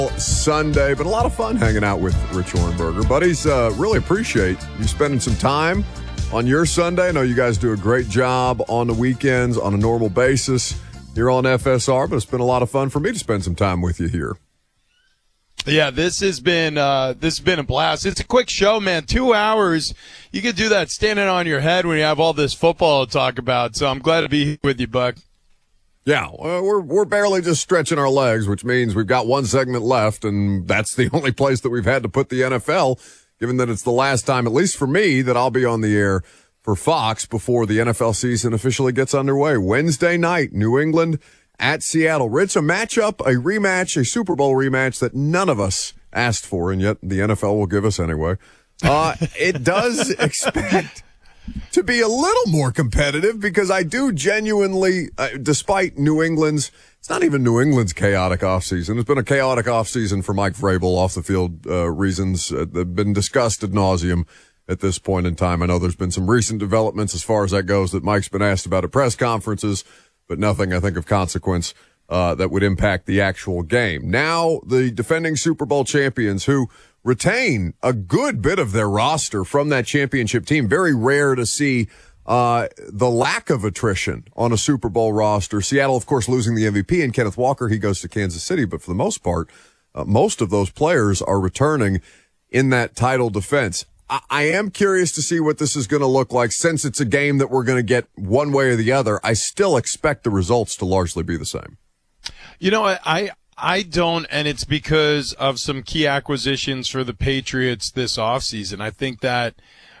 Sunday, but a lot of fun hanging out with Rich Orenberger. Buddies, really appreciate you spending some time on your Sunday. I know you guys do a great job on the weekends on a normal basis here on FSR, but it's been a lot of fun for me to spend some time with you here. Yeah, this has been a blast. It's a quick show, man. 2 hours. You could do that standing on your head when you have all this football to talk about. So I'm glad to be here with you, Buck. Yeah, we're barely just stretching our legs, which means we've got one segment left, and that's the only place that we've had to put the NFL, given that it's the last time, at least for me, that I'll be on the air for Fox before the NFL season officially gets underway. Wednesday night, New England at Seattle. Rich, a matchup, a rematch, a Super Bowl rematch that none of us asked for, and yet the NFL will give us anyway. It does expect to be a little more competitive because I do genuinely, despite New England's, it's not even New England's chaotic offseason. It's been a chaotic offseason for Mike Vrabel off the field reasons that have been discussed ad nauseum at this point in time. I know there's been some recent developments as far as that goes that Mike's been asked about at press conferences, but nothing, I think, of consequence that would impact the actual game. Now, the defending Super Bowl champions who retain a good bit of their roster from that championship team. Very rare to see the lack of attrition on a Super Bowl roster. Seattle, of course, losing the MVP and Kenneth Walker. He goes to Kansas City, but for the most part, most of those players are returning in that title defense. I am curious to see what this is going to look like since it's a game that we're going to get one way or the other. I still expect the results to largely be the same. You know, I don't, and it's because of some key acquisitions for the Patriots this offseason. I think that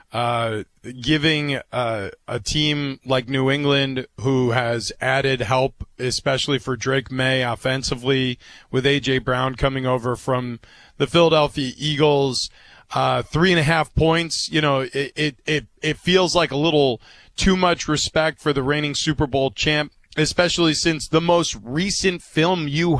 giving a team like New England, who has added help, especially for Drake May offensively, with A.J. Brown coming over from the Philadelphia Eagles, 3.5 points, you know, it feels like a little too much respect for the reigning Super Bowl champ, especially since the most recent film you